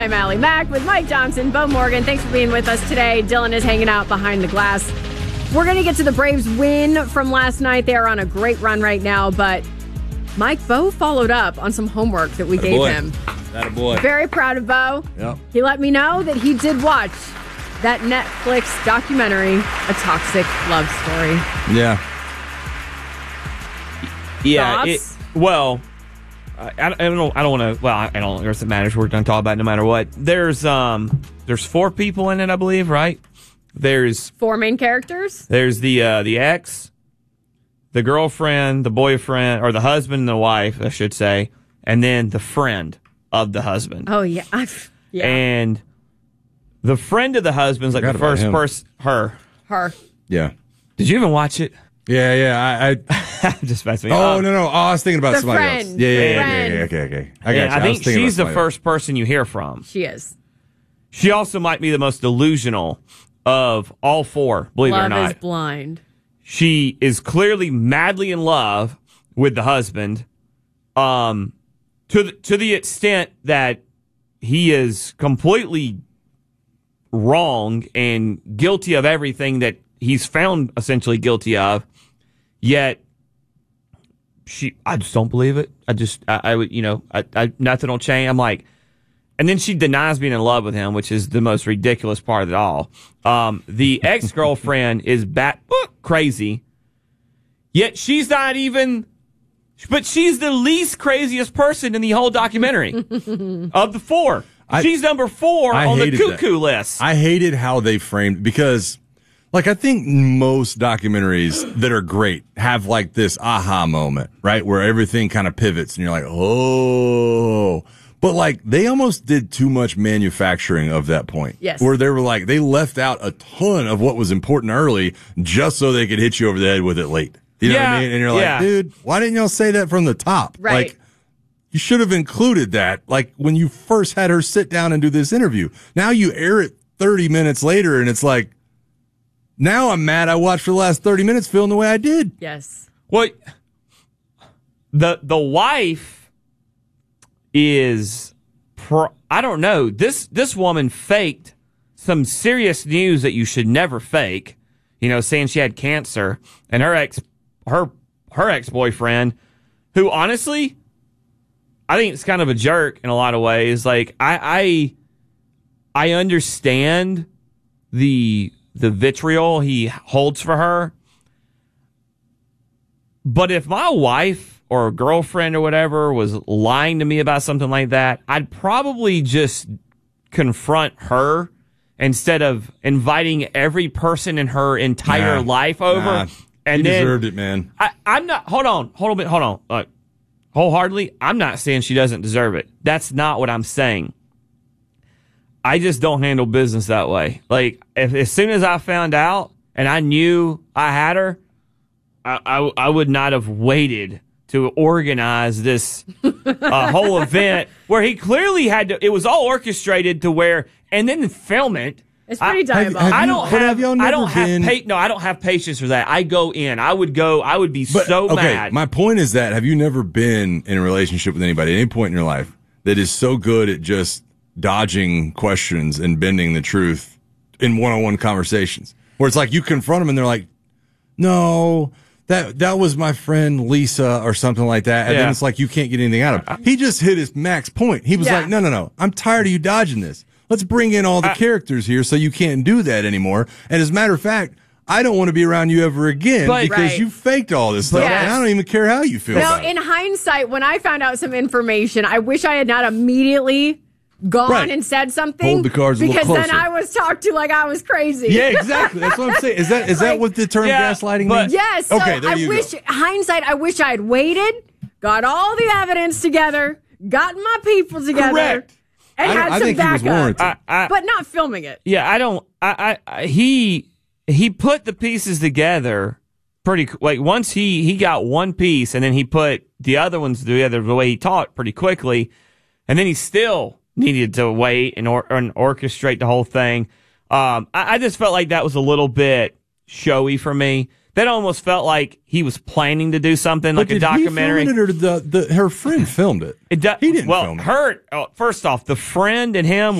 I'm Allie Mack with Mike Johnson, Bo Morgan. Thanks for being with us today. Dylan is hanging out behind the glass. We're going to get to the Braves win from last night. They are on a great run right now, but Mike, Bo followed up on some homework that we gave him. That boy. Very proud of Bo. Yep. He let me know that he did watch that Netflix documentary, A Toxic Love Story. Yeah. Yeah. Thoughts? I don't want to. Well, I don't. It matters. We're going to talk about it no matter what. There's 4 people in it, I believe. Right? There's 4 main characters. There's the ex, the girlfriend, the boyfriend, or the husband and the wife, I should say, and then the friend of the husband. Oh yeah, yeah. And the friend of the husband's like the first person. Her. Yeah. Did you even watch it? Yeah. I just messed me Oh, up. no. Oh, I was thinking about The somebody friend. else. Yeah. Friend. Okay. I got you. I think was thinking she's the about somebody first person you hear from. She is. She also might be the most delusional of all 4, believe it or Love not. is blind. She is clearly madly in love with the husband, to the extent that he is completely wrong and guilty of everything that he's found essentially guilty of. Yet, I just don't believe it. I would, nothing will change. I'm like, and then she denies being in love with him, which is the most ridiculous part of it all. The ex-girlfriend is crazy, yet she's not even, but she's the least craziest person in the whole documentary of the 4. She's number 4 on the cuckoo list. I hated how they framed, because like, I think most documentaries that are great have like this aha moment, right? Where everything kind of pivots and you're like, oh. But like, they almost did too much manufacturing of that point. Yes. Where they were like, they left out a ton of what was important early just so they could hit you over the head with it late. You know what I mean? And you're like, dude, why didn't y'all say that from the top? Right. Like, you should have included that, like, when you first had her sit down and do this interview. Now you air it 30 minutes later and it's like, now I'm mad I watched for the last 30 minutes feeling the way I did. Yes. Well, the wife is, I don't know. This woman faked some serious news that you should never fake. Saying she had cancer, and her ex-boyfriend, who honestly, I think it's kind of a jerk in a lot of ways. Like I understand the vitriol he holds for her. But if my wife or a girlfriend or whatever was lying to me about something like that, I'd probably just confront her instead of inviting every person in her entire life over. And you deserved it, man. I'm not, hold on. Wholeheartedly, I'm not saying she doesn't deserve it. That's not what I'm saying. I just don't handle business that way. Like, as soon as I found out and I knew I had her, I would not have waited to organize this whole event where he clearly had to. It was all orchestrated to where, and then film it. It's pretty diabolical. I don't have patience for that. I go in. I would be mad. My point is that, have you never been in a relationship with anybody at any point in your life that is so good at just dodging questions and bending the truth in one-on-one conversations, where it's like you confront them and they're like, no, that was my friend Lisa or something like that, and then it's like you can't get anything out of it. He just hit his max point. He was like, no, I'm tired of you dodging this. Let's bring in all the characters here so you can't do that anymore. And as a matter of fact, I don't want to be around you ever again because you faked all this stuff. Yes. And I don't even care how you feel about it. In hindsight, when I found out some information, I wish I had not immediately gone and said something. Hold the cards a little because then closer. I was talked to like I was crazy. Yeah, exactly. That's what I'm saying. Is that what the term gaslighting means? Yes. So okay, there you go. Hindsight, I wish I had waited, got all the evidence together, gotten my people together. Correct. And had some think backup. he was warranted. But not filming it. Yeah, I don't. He put the pieces together pretty. Like once he got one piece, and then he put the other ones together the way he talked pretty quickly, and then he still needed to wait and orchestrate the whole thing. I just felt like that was a little bit showy for me. That almost felt like he was planning to do something like a documentary. Did he film it or her friend filmed it? He didn't film it. First off, the friend and him